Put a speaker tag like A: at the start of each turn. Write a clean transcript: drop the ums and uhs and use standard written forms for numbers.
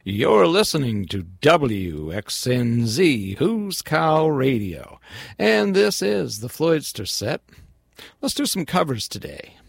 A: You're listening to WXNZ, Who's Cow Radio, and this is the Floydster Set. Let's do some covers today.